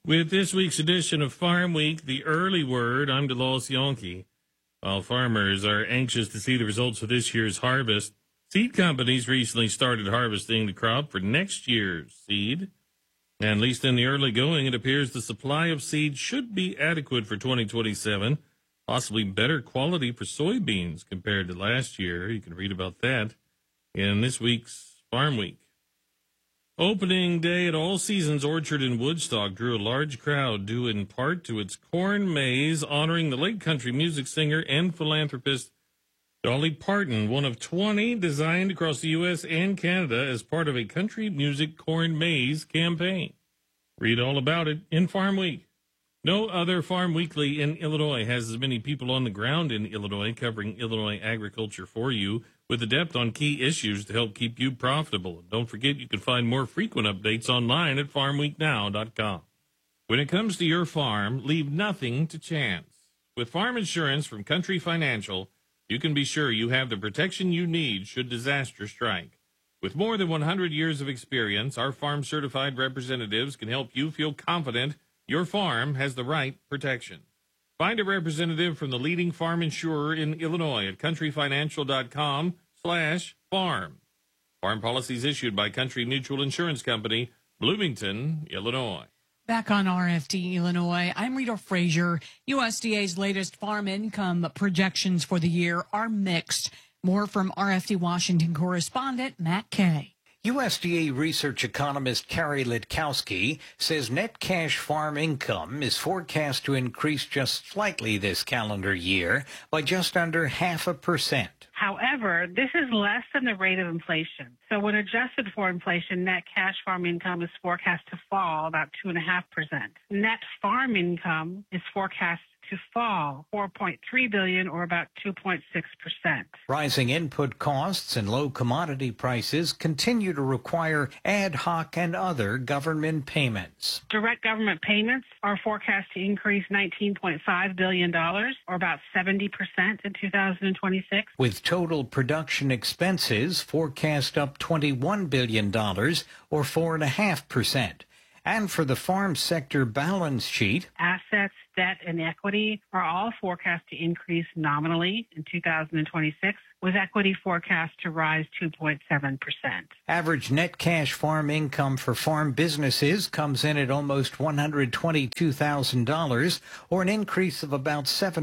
With this week's edition of Farm Week, the early word, I'm DeLos Yonke. While farmers are anxious to see the results of this year's harvest, seed companies recently started harvesting the crop for next year's seed. And at least in the early going, it appears the supply of seed should be adequate for 2027, possibly better quality for soybeans compared to last year. You can read about that in this week's Farm Week. Opening day at All Seasons Orchard in Woodstock drew a large crowd due in part to its corn maze honoring the late country music singer and philanthropist Dolly Parton, one of 20 designed across the U.S. and Canada as part of a country music corn maze campaign. Read all about it in Farm Week. No other Farm Weekly in Illinois has as many people on the ground in Illinois covering Illinois agriculture for you with a depth on key issues to help keep you profitable. And don't forget, you can find more frequent updates online at farmweeknow.com. When it comes to your farm, leave nothing to chance. With farm insurance from Country Financial, you can be sure you have the protection you need should disaster strike. With more than 100 years of experience, our farm-certified representatives can help you feel confident your farm has the right protection. Find a representative from the leading farm insurer in Illinois at countryfinancial.com/farm. Farm policies issued by Country Mutual Insurance Company, Bloomington, Illinois. Back on RFD Illinois, I'm Rita Frazier. USDA's latest farm income projections for the year are mixed. More from RFD Washington correspondent Matt Kay. USDA research economist Carrie Litkowski says net cash farm income is forecast to increase just slightly this calendar year by just under 0.5%. However, this is less than the rate of inflation. So when adjusted for inflation, net cash farm income is forecast to fall about 2.5%. Net farm income is forecast to fall $4.3 billion or about 2.6%. Rising input costs and low commodity prices continue to require ad hoc and other government payments. Direct government payments are forecast to increase $19.5 billion or about 70% in 2026. With total production expenses forecast up $21 billion or 4.5%. And for the farm sector balance sheet, assets, debt, and equity are all forecast to increase nominally in 2026, with equity forecast to rise 2.7%. Average net cash farm income for farm businesses comes in at almost $122,000, or an increase of about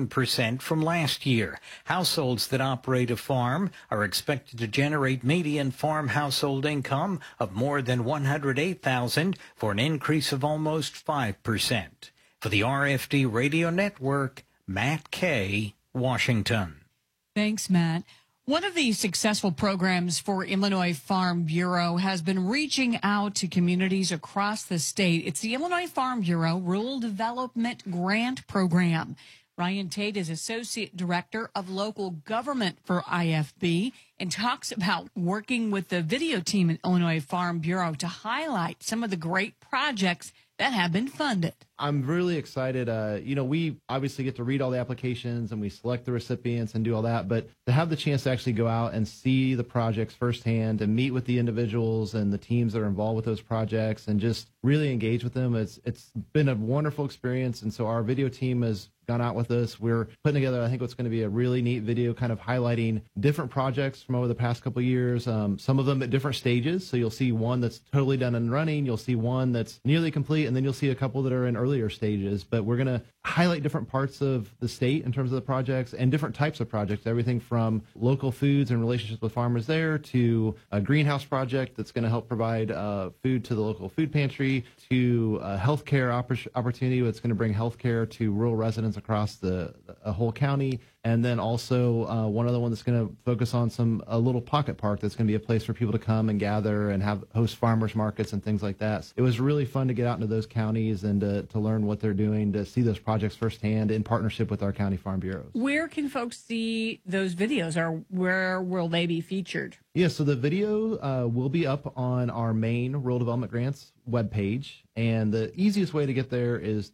7% from last year. Households that operate a farm are expected to generate median farm household income of more than $108,000 for an increase of almost 5%. For the RFD Radio Network, Matt Kay, Washington. Thanks, Matt. One of the successful programs for Illinois Farm Bureau has been reaching out to communities across the state. It's the Illinois Farm Bureau Rural Development Grant Program. Ryan Tate is Associate Director of Local Government for IFB and talks about working with the video team at Illinois Farm Bureau to highlight some of the great projects that have been funded. I'm really excited. We obviously get to read all the applications and we select the recipients and do all that, but to have the chance to actually go out and see the projects firsthand and meet with the individuals and the teams that are involved with those projects and just really engage with them, it's been a wonderful experience. And so our video team has gone out with us. We're putting together, I think, what's going to be a really neat video kind of highlighting different projects from over the past couple of years, some of them at different stages. So you'll see one that's totally done and running. You'll see one that's nearly complete, and then you'll see a couple that are in earlier stages. But we're going to highlight different parts of the state in terms of the projects and different types of projects, everything from local foods and relationships with farmers there to a greenhouse project that's going to help provide food to the local food pantry, to a healthcare opportunity that's going to bring healthcare to rural residents across the whole county. And then also one other one that's going to focus on a little pocket park that's going to be a place for people to come and gather and host farmers markets and things like that. It was really fun to get out into those counties and to learn what they're doing, to see those projects firsthand in partnership with our county farm bureaus. Where can folks see those videos, or where will they be featured? Yeah, so the video will be up on our main Rural Development Grants webpage, and the easiest way to get there is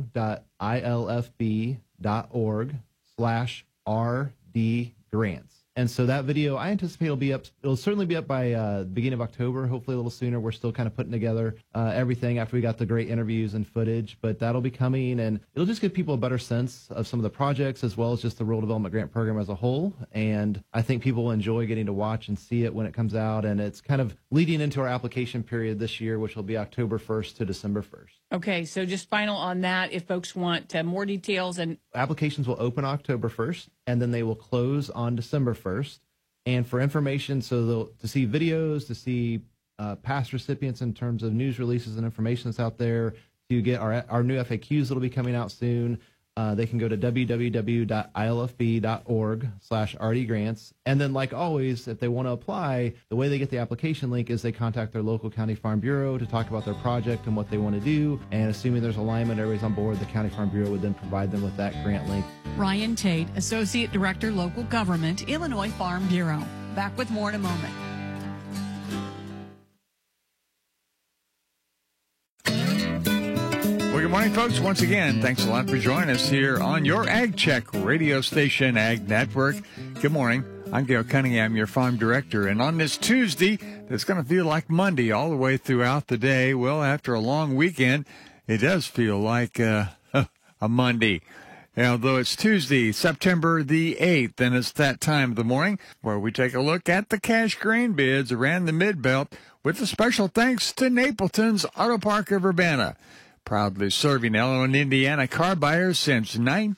www.ilfb.org/RD grants. And so that video, I anticipate will be up. It'll certainly be up by the beginning of October, hopefully a little sooner. We're still kind of putting together everything after we got the great interviews and footage, but that'll be coming, and it'll just give people a better sense of some of the projects as well as just the Rural Development Grant Program as a whole. And I think people will enjoy getting to watch and see it when it comes out. And it's kind of leading into our application period this year, which will be October 1st to December 1st. Okay, so just final on that, if folks want more details. And applications will open October 1st, and then they will close on December 1st. And for information, so to see videos, to see past recipients in terms of news releases and information that's out there, to get our new FAQs that'll be coming out soon, they can go to www.ilfb.org/rdgrants. And then, like always, if they want to apply, the way they get the application link is they contact their local county farm bureau to talk about their project and what they want to do. And assuming there's alignment, everybody's on board, the county farm bureau would then provide them with that grant link. Ryan Tate, Associate Director, Local Government, Illinois Farm Bureau. Back with more in a moment. Well, good morning, folks. Once again, thanks a lot for joining us here on your Ag Check radio station, Ag Network. Good morning. I'm Gail Cunningham, your farm director. And on this Tuesday, it's going to feel like Monday all the way throughout the day. Well, after a long weekend, it does feel like a Monday. Although it's Tuesday, September the 8th, and it's that time of the morning where we take a look at the cash grain bids around the Mid-Belt with a special thanks to Napleton's Auto Park of Urbana, proudly serving Illinois and Indiana car buyers since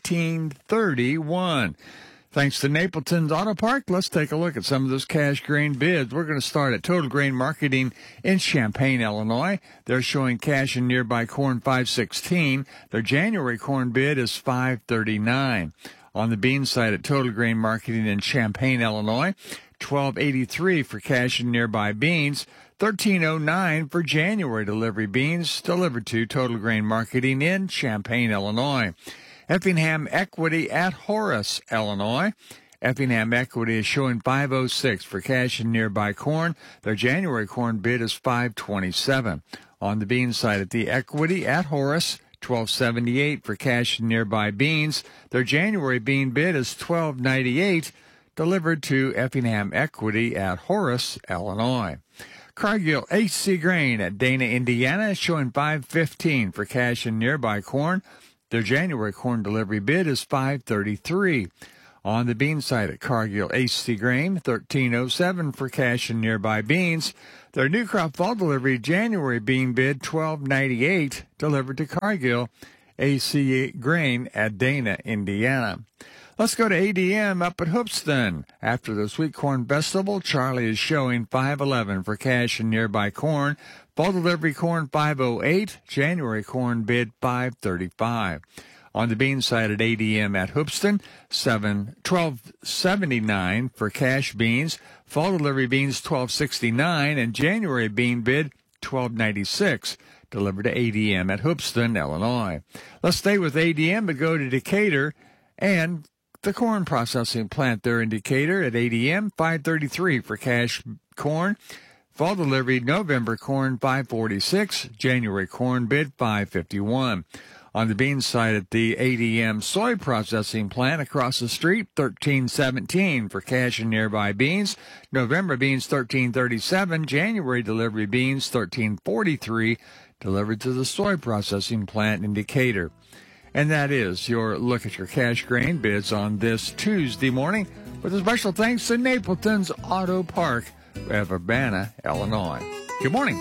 1931. Thanks to Napleton's Auto Park, let's take a look at some of those cash grain bids. We're going to start at Total Grain Marketing in Champaign, Illinois. They're showing cash in nearby corn $5.16. Their January corn bid is $5.39. On the bean side at Total Grain Marketing in Champaign, Illinois, $12.83 for cash in nearby beans. $13.09 for January delivery beans delivered to Total Grain Marketing in Champaign, Illinois. Effingham Equity at Horace, Illinois. Effingham Equity is showing $5.06 for cash in nearby corn. Their January corn bid is $5.27. On the bean side at the Equity at Horace, $12.78 for cash in nearby beans. Their January bean bid is $12.98, delivered to Effingham Equity at Horace, Illinois. Cargill HC Grain at Dana, Indiana is showing $5.15 for cash in nearby corn. Their January corn delivery bid is $5.33. On the bean side at Cargill HC Grain, $13.07 for cash in nearby beans. Their new crop fall delivery January bean bid $12.98, delivered to Cargill HC Grain at Dana, Indiana. Let's go to ADM up at Hoopeston. After the Sweet Corn Festival, Charlie is showing $5.11 for cash in nearby corn. Fall delivery corn $5.08. January corn bid $5.35. On the bean side at ADM at Hoopeston, $12.79 for cash beans. Fall delivery beans $12.69, and January bean bid $12.96. Delivered to ADM at Hoopeston, Illinois. Let's stay with ADM but go to Decatur and the corn processing plant there in Decatur at ADM, $5.33 for cash corn. Fall delivery November corn $5.46. January corn bid $5.51. On the bean side at the ADM soy processing plant across the street, $13.17 for cash and nearby beans. November beans $13.37. January delivery beans $13.43, delivered to the soy processing plant in Decatur. And that is your look at your cash grain bids on this Tuesday morning, with a special thanks to Napleton's Auto Park of Urbana, Illinois. Good morning.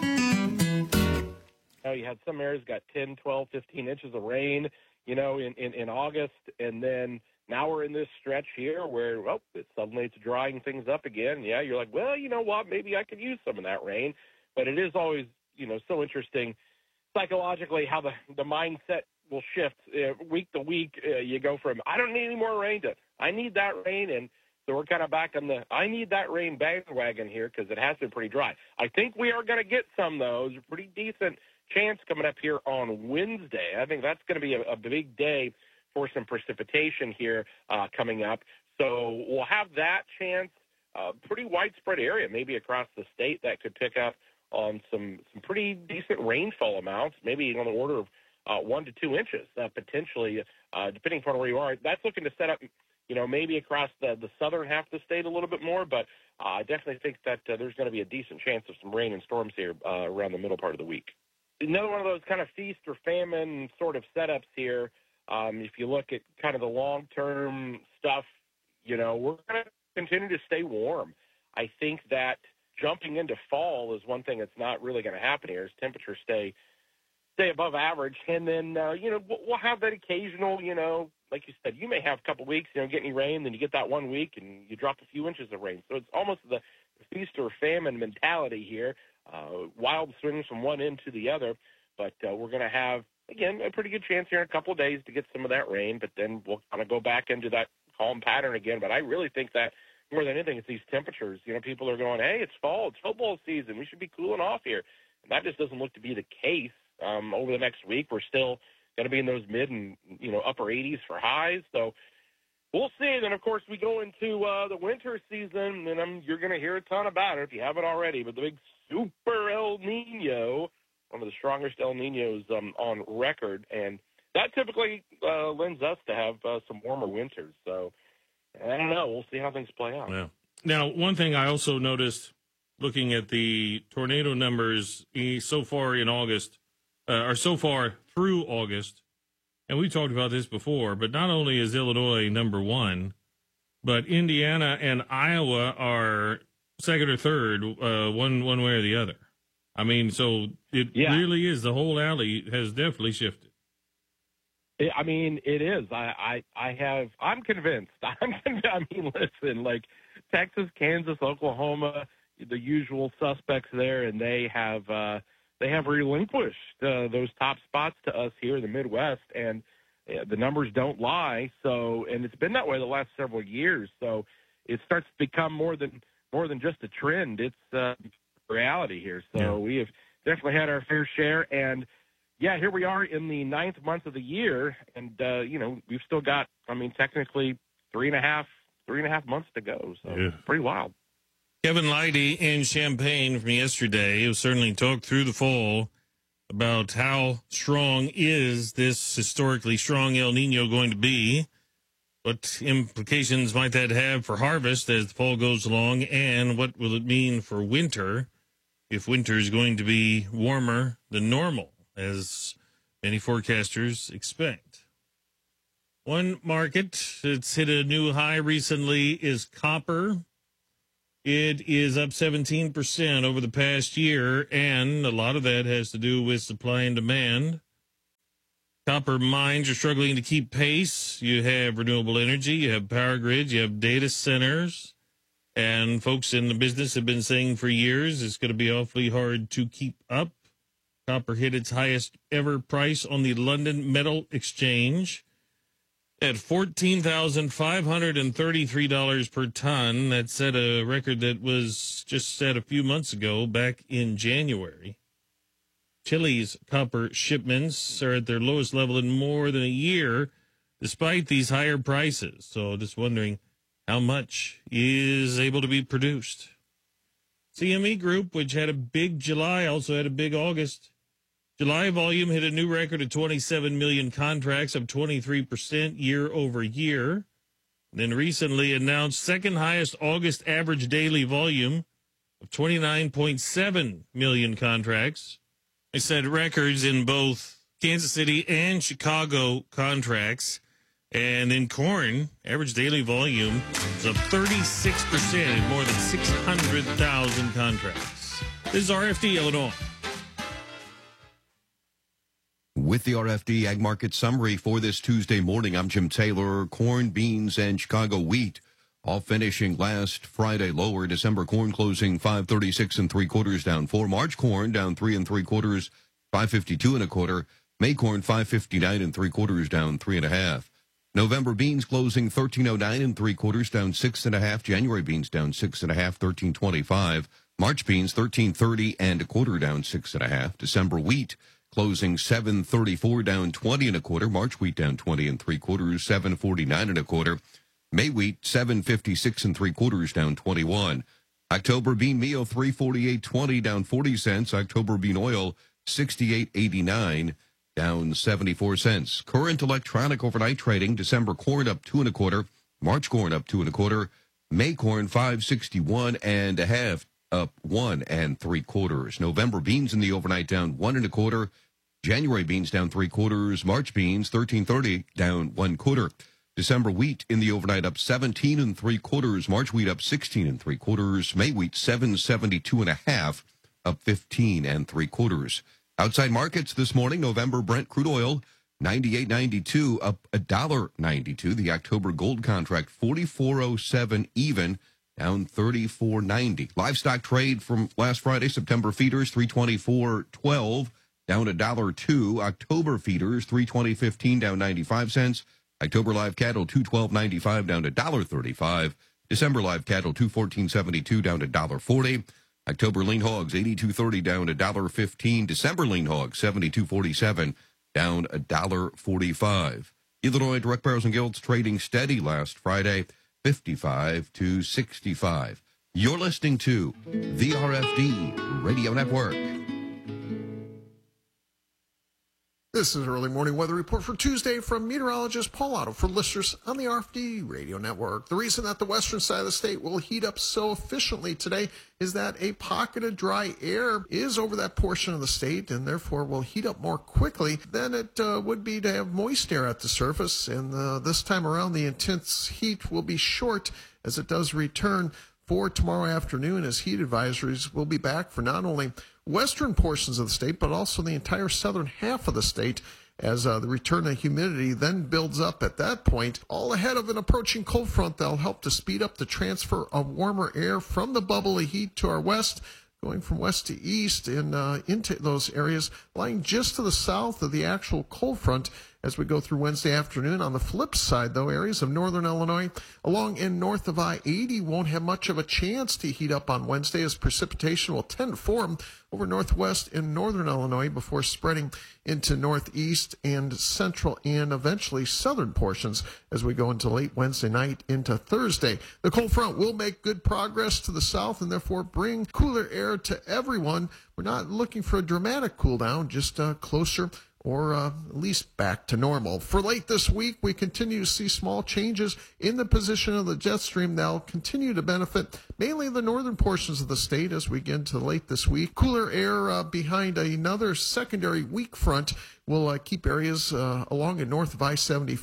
You had some areas got 10, 12, 15 inches of rain, in August, and then now we're in this stretch here where, it's drying things up again. Yeah, you're like, well, you know what, maybe I could use some of that rain. But it is always, so interesting psychologically how the mindset will shift week to week. You go from, I don't need any more rain to, I need that rain. And so we're kind of back on the, I need that rain bandwagon here because it has been pretty dry. I think we are going to get some, though. There's a pretty decent chance coming up here on Wednesday. I think that's going to be a big day for some precipitation here coming up. So we'll have that chance, pretty widespread area, maybe across the state that could pick up on some pretty decent rainfall amounts, maybe on the order of 1 to 2 inches, potentially, depending upon where you are. That's looking to set up, maybe across the southern half of the state a little bit more, but I definitely think that there's going to be a decent chance of some rain and storms here around the middle part of the week. Another one of those kind of feast or famine sort of setups here. If you look at kind of the long-term stuff, we're going to continue to stay warm. I think that jumping into fall is one thing that's not really going to happen here as temperatures stay above average. And then, we'll have that occasional, like you said, you may have a couple weeks, get any rain, then you get that 1 week and you drop a few inches of rain. So it's almost the feast or famine mentality here, wild swings from one end to the other. But we're going to have, again, a pretty good chance here in a couple of days to get some of that rain, but then we'll kind of go back into that calm pattern again. But I really think that more than anything, it's these temperatures. People are going, hey, it's fall, it's football season, we should be cooling off here. And that just doesn't look to be the case. Over the next week, we're still going to be in those mid and, upper 80s for highs. So we'll see. Then, of course, we go into the winter season, and you're going to hear a ton about it if you haven't already. But the big super El Nino, one of the strongest El Ninos on record, and that typically lends us to have some warmer winters. So I don't know. We'll see how things play out. Yeah. Now, one thing I also noticed looking at the tornado numbers so far in August, or so far through August, and we talked about this before, but not only is Illinois number one, but Indiana and Iowa are second or third, one way or the other. I mean, so it really is. The whole alley has definitely shifted. I mean, it is. I'm convinced. I mean, listen, like Texas, Kansas, Oklahoma, the usual suspects there, and they have relinquished those top spots to us here in the Midwest, and the numbers don't lie. So, and it's been that way the last several years. So, it starts to become more than just a trend. It's reality here. So, we have definitely had our fair share, and here we are in the 9th month of the year, and we've still got, technically three and a half months to go. So, pretty wild. Kevin Leidy in Champaign from yesterday has certainly talked through the fall about how strong is this historically strong El Nino going to be, what implications might that have for harvest as the fall goes along, and what will it mean for winter if winter is going to be warmer than normal, as many forecasters expect. One market that's hit a new high recently is copper. It is up 17% over the past year, and a lot of that has to do with supply and demand. Copper mines are struggling to keep pace. You have renewable energy, you have power grids, you have data centers, and folks in the business have been saying for years it's going to be awfully hard to keep up. Copper hit its highest ever price on the London Metal Exchange at $14,533 per ton. That set a record that was just set a few months ago, back in January. Chile's copper shipments are at their lowest level in more than a year, despite these higher prices. So just wondering how much is able to be produced. CME Group, which had a big July, also had a big August. July volume hit a new record of 27 million contracts, up 23% year over year. Then recently announced second highest August average daily volume of 29.7 million contracts. They set records in both Kansas City and Chicago contracts. And in corn, average daily volume is up 36% in more than 600,000 contracts. This is RFD Illinois. With the RFD Ag Market Summary for this Tuesday morning, I'm Jim Taylor. Corn, beans, and Chicago wheat all finishing last Friday lower. December corn closing 536 3/4 down 4. March corn down 3 3/4, 552 1/4. May corn 559 3/4 down 3 1/2. November beans closing 1309 3/4 down 6 1/2. January beans down 6 1/2, 1325. March beans 1330 1/4 down 6 1/2. December wheat closing 734 down 20 1/4. March wheat down 20 3/4, 749 1/4. May wheat 756 3/4 down 21. October bean meal 348.20 down 40 cents. October bean oil 68.89 down 74 cents. Current electronic overnight trading: December corn up 2 1/4, March corn up 2 1/4. May corn 5.61 1/2, up 1 3/4. November beans in the overnight down 1 1/4. January beans down 3/4. March beans 13.30 down 1/4. December wheat in the overnight up 17 3/4. March wheat up 16 3/4. May wheat 7.72 1/2, up 15 3/4. Outside markets this morning, November Brent crude oil 98.92, up $1.92. The October gold contract 44.07 even, down 34.90. Livestock trade from last Friday, September feeders 324.12, down $1.02. October feeders 320.15, down 95 cents. October live cattle 212.95, down $1.35. December live cattle 214.72, down $1.40. October lean hogs 82.30, down $1.15. December lean hogs 72.47, down $1.45. Illinois direct barrels and gilts trading steady last Friday, 55 to 65. You're listening to the RFD Radio Network. This is early morning weather report for Tuesday from meteorologist Paul Otto for listeners on the RFD Radio Network. The reason that the western side of the state will heat up so efficiently today is that a pocket of dry air is over that portion of the state and therefore will heat up more quickly than it would be to have moist air at the surface. And this time around, the intense heat will be short as it does return for tomorrow afternoon, as heat advisories will be back for not only western portions of the state, but also the entire southern half of the state, as the return of humidity then builds up at that point, all ahead of an approaching cold front that'll help to speed up the transfer of warmer air from the bubble of heat to our west, going from west to east and into those areas lying just to the south of the actual cold front as we go through Wednesday afternoon. On the flip side, though, areas of northern Illinois along and north of I-80 won't have much of a chance to heat up on Wednesday, as precipitation will tend to form over northwest and northern Illinois before spreading into northeast and central and eventually southern portions as we go into late Wednesday night into Thursday. The cold front will make good progress to the south and therefore bring cooler air to everyone. We're not looking for a dramatic cool down, just closer or at least back to normal. For late this week, we continue to see small changes in the position of the jet stream that will continue to benefit mainly the northern portions of the state as we get into late this week. Cooler air behind another secondary weak front will keep areas along and north of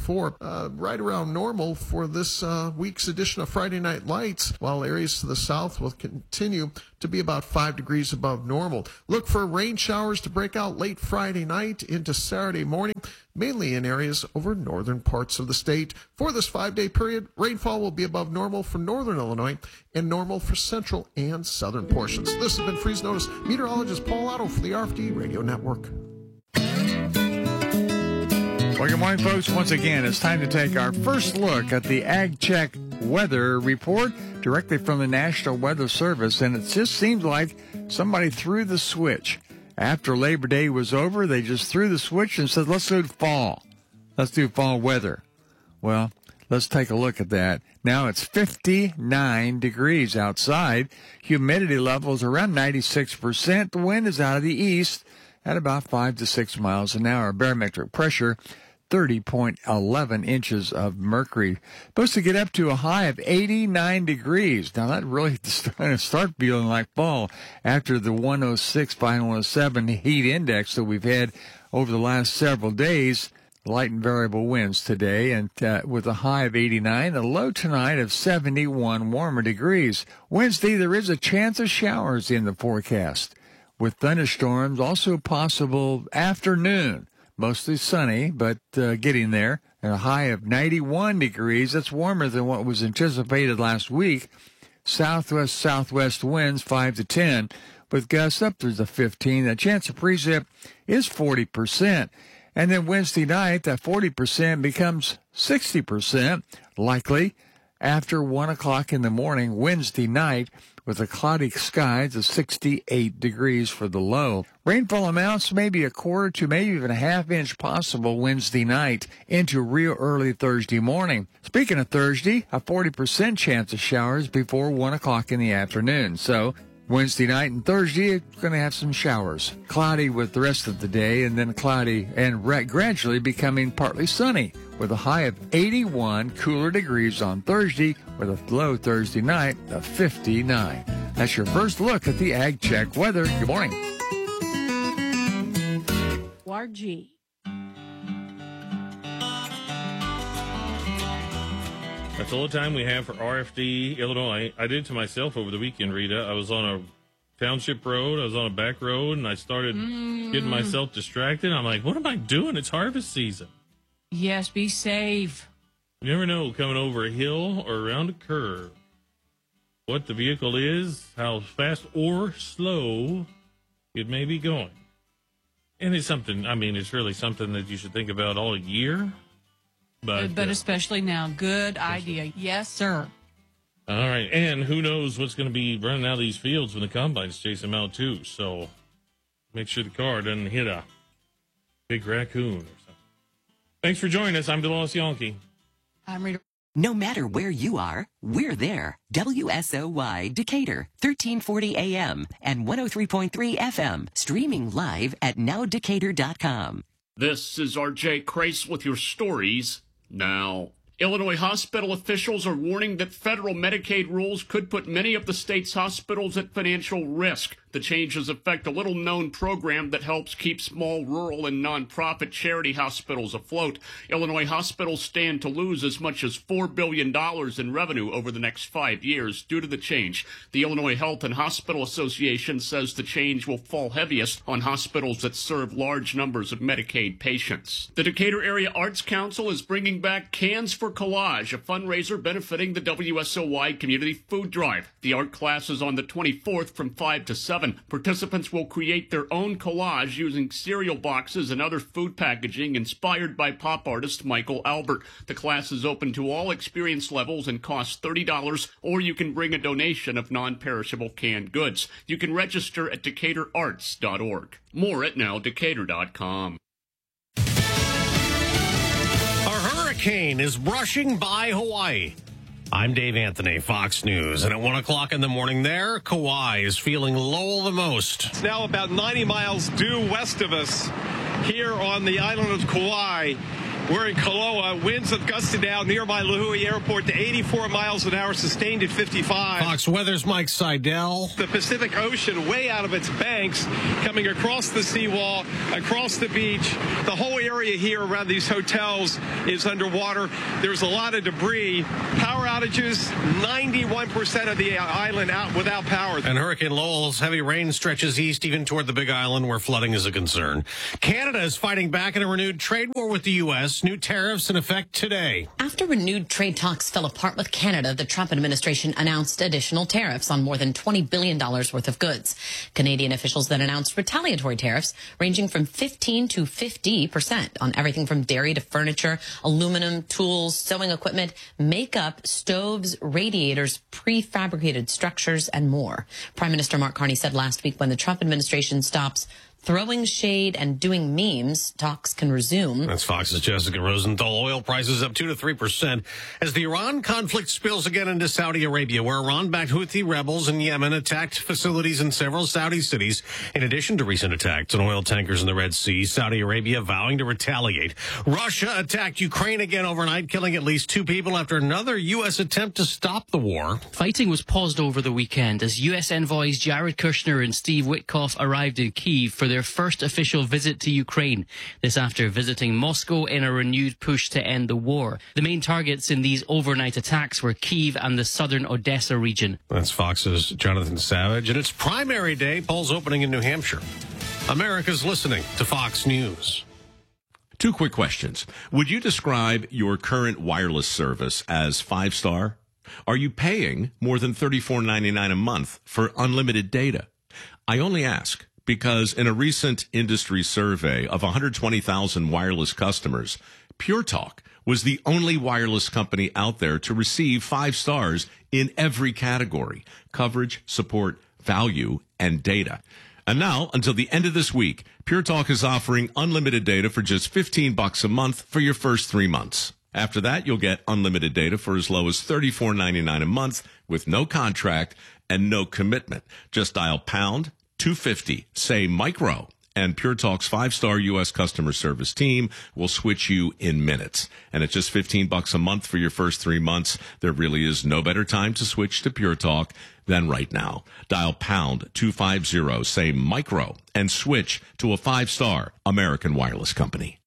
I-74 right around normal for this week's edition of Friday Night Lights, while areas to the south will continue to be about 5 degrees above normal. Look for rain showers to break out late Friday night into Saturday morning, mainly in areas over northern parts of the state. For this 5-day period, rainfall will be above normal for northern Illinois and normal for central and southern portions. This has been Freeze Notice. Meteorologist Paul Otto for the RFD Radio Network. Well, good morning, folks. Once again, it's time to take our first look at the Ag Check weather report directly from the National Weather Service. And it just seems like somebody threw the switch. After Labor Day was over, they just threw the switch and said, let's do fall. Let's do fall weather. Well, let's take a look at that. Now it's 59 degrees outside. Humidity levels around 96%. The wind is out of the east at about 5 to 6 miles an hour. Barometric pressure 30.11 inches of mercury. Supposed to get up to a high of 89 degrees. Now that really is going to start feeling like fall after the 106, 507 heat index that we've had over the last several days. Light and variable winds today, and with a high of 89, a low tonight of 71 warmer degrees. Wednesday, there is a chance of showers in the forecast, with thunderstorms also possible afternoon. Mostly sunny, but getting there. And a high of 91 degrees. That's warmer than what was anticipated last week. Southwest winds 5 to 10, with gusts up to the 15. The chance of precip is 40%. And then Wednesday night, that 40% becomes 60% likely after 1 o'clock in the morning Wednesday night, with a cloudy skies of 68 degrees for the low. Rainfall amounts maybe a quarter to maybe even a half-inch possible Wednesday night into real early Thursday morning. Speaking of Thursday, a 40% chance of showers before 1 o'clock in the afternoon. So Wednesday night and Thursday, it's going to have some showers. Cloudy with the rest of the day, and then cloudy and gradually becoming partly sunny with a high of 81 cooler degrees on Thursday with a low Thursday night of 59. That's your first look at the Ag Check weather. Good morning. RG. That's all the time we have for RFD Illinois. I did it to myself over the weekend, Rita. I was on a township road. I was on a back road, and I started getting myself distracted. I'm like, what am I doing? It's harvest season. Yes, be safe. You never know, coming over a hill or around a curve, what the vehicle is, how fast or slow it may be going. And it's something, I mean, it's really something that you should think about all year. But especially now. Good idea. Yes, sir. All right. And who knows what's going to be running out of these fields when the combines chase them out, too. So make sure the car doesn't hit a big raccoon or something. Thanks for joining us. I'm DeLoss Yankee. I'm Rita. No matter where you are, we're there. WSOY Decatur, 1340 AM and 103.3 FM. Streaming live at nowdecatur.com. This is R.J. Crace with your stories now. Illinois hospital officials are warning that federal Medicaid rules could put many of the state's hospitals at financial risk. The changes affect a little-known program that helps keep small rural and nonprofit charity hospitals afloat. Illinois hospitals stand to lose as much as $4 billion in revenue over the next 5 years due to the change. The Illinois Health and Hospital Association says the change will fall heaviest on hospitals that serve large numbers of Medicaid patients. The Decatur Area Arts Council is bringing back Cans for Collage, a fundraiser benefiting the WSOY Community Food Drive. The art class is on the 24th from 5 to 7. Participants will create their own collage using cereal boxes and other food packaging inspired by pop artist Michael Albert. The class is open to all experience levels and costs $30, or you can bring a donation of non-perishable canned goods. You can register at DecaturArts.org. More at nowdecatur.com. A hurricane is brushing by Hawaii. I'm Dave Anthony, Fox News, and at 1 o'clock in the morning there, Kauai is feeling Lowell the most. It's now about 90 miles due west of us here on the island of Kauai. We're in Kaloa. Winds have gusted down nearby Lihue Airport to 84 miles an hour, sustained at 55. Fox Weather's Mike Seidel. The Pacific Ocean way out of its banks, coming across the seawall, across the beach. The whole area here around these hotels is underwater. There's a lot of debris. Power outages, 91% of the island out without power. And Hurricane Lowell's heavy rain stretches east even toward the Big Island, where flooding is a concern. Canada is fighting back in a renewed trade war with the U.S. New tariffs in effect today. After renewed trade talks fell apart with Canada, the Trump administration announced additional tariffs on more than $20 billion worth of goods. Canadian officials then announced retaliatory tariffs ranging from 15 to 50% on everything from dairy to furniture, aluminum, tools, sewing equipment, makeup, stoves, radiators, prefabricated structures, and more. Prime Minister Mark Carney said last week when the Trump administration stops throwing shade and doing memes, talks can resume. That's Fox's Jessica Rosenthal. Oil prices up 2 to 3% as the Iran conflict spills again into Saudi Arabia, where Iran-backed Houthi rebels in Yemen attacked facilities in several Saudi cities. In addition to recent attacks on oil tankers in the Red Sea, Saudi Arabia vowing to retaliate. Russia attacked Ukraine again overnight, killing at least 2 people after another U.S. attempt to stop the war. Fighting was paused over the weekend as U.S. envoys Jared Kushner and Steve Witkoff arrived in Kyiv for their first official visit to Ukraine. This after visiting Moscow in a renewed push to end the war. The main targets in these overnight attacks were Kyiv and the southern Odessa region. That's Fox's Jonathan Savage, and it's primary day. Polls opening in New Hampshire. America's listening to Fox News. 2 quick questions. Would you describe your current wireless service as 5-star? Are you paying more than $34.99 a month for unlimited data? I only ask because in a recent industry survey of 120,000 wireless customers, Pure Talk was the only wireless company out there to receive 5 stars in every category: coverage, support, value, and data. And now, until the end of this week, Pure Talk is offering unlimited data for just $15 a month for your first 3 months. After that, you'll get unlimited data for as low as $34.99 a month with no contract and no commitment. Just dial pound 250, say micro, and Pure Talk's 5-star U.S. customer service team will switch you in minutes. And it's just $15 a month for your first 3 months. There really is no better time to switch to Pure Talk than right now. Dial pound 250, say micro, and switch to a 5-star American Wireless company.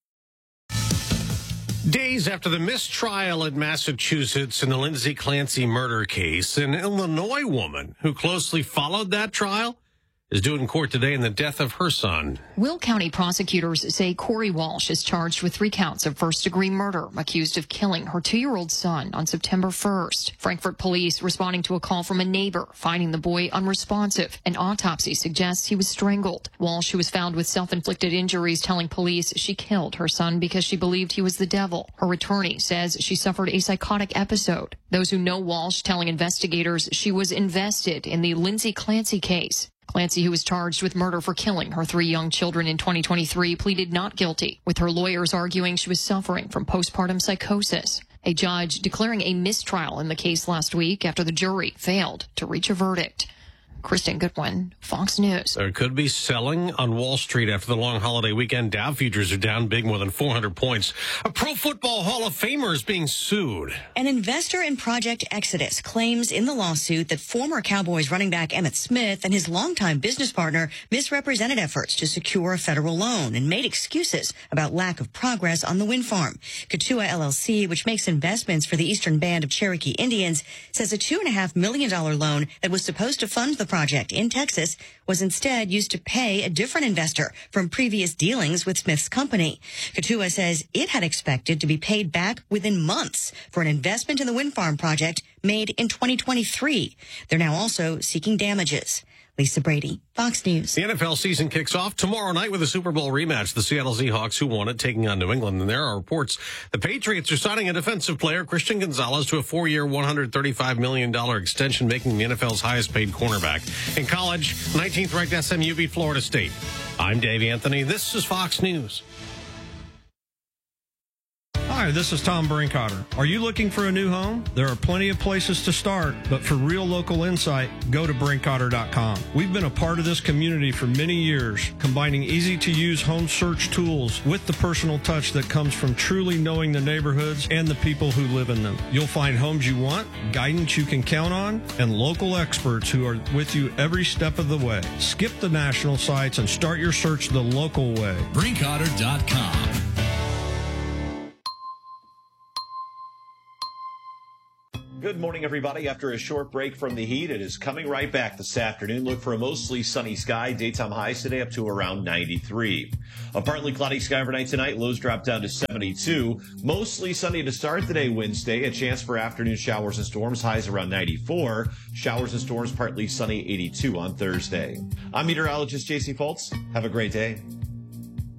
Days after the mistrial in Massachusetts in the Lindsay Clancy murder case, an Illinois woman who closely followed that trial is due in court today in the death of her son. Will County prosecutors say Corey Walsh is charged with 3 counts of first-degree murder, accused of killing her 2-year-old son on September 1st. Frankfort police responding to a call from a neighbor, finding the boy unresponsive. An autopsy suggests he was strangled. Walsh, who was found with self-inflicted injuries, telling police she killed her son because she believed he was the devil. Her attorney says she suffered a psychotic episode. Those who know Walsh telling investigators she was invested in the Lindsay Clancy case. Clancy, who was charged with murder for killing her 3 young children in 2023, pleaded not guilty, with her lawyers arguing she was suffering from postpartum psychosis. A judge declaring a mistrial in the case last week after the jury failed to reach a verdict. Kristen Goodwin, Fox News. There could be selling on Wall Street after the long holiday weekend. Dow futures are down big, more than 400 points. A Pro Football Hall of Famer is being sued. An investor in Project Exodus claims in the lawsuit that former Cowboys running back Emmitt Smith and his longtime business partner misrepresented efforts to secure a federal loan and made excuses about lack of progress on the wind farm. Katua LLC, which makes investments for the Eastern Band of Cherokee Indians, says a $2.5 million loan that was supposed to fund the project in Texas was instead used to pay a different investor from previous dealings with Smith's company. Katua says it had expected to be paid back within months for an investment in the wind farm project made in 2023. They're now also seeking damages. Lisa Brady, Fox News. The NFL season kicks off tomorrow night with a Super Bowl rematch. The Seattle Seahawks, who won it, taking on New England. And there are reports the Patriots are signing a defensive player, Christian Gonzalez, to a 4-year, $135 million extension, making the NFL's highest-paid cornerback. In college, 19th ranked SMU beat Florida State. I'm Dave Anthony. This is Fox News. Hi, this is Tom Brinkotter. Are you looking for a new home? There are plenty of places to start, but for real local insight, go to Brinkotter.com. We've been a part of this community for many years, combining easy-to-use home search tools with the personal touch that comes from truly knowing the neighborhoods and the people who live in them. You'll find homes you want, guidance you can count on, and local experts who are with you every step of the way. Skip the national sites and start your search the local way. Brinkotter.com. Good morning, everybody. After a short break from the heat, it is coming right back this afternoon. Look for a mostly sunny sky. Daytime highs today up to around 93. A partly cloudy sky overnight tonight. Lows drop down to 72. Mostly sunny to start the day Wednesday. A chance for afternoon showers and storms. Highs around 94. Showers and storms partly sunny 82 on Thursday. I'm meteorologist JC Foltz. Have a great day.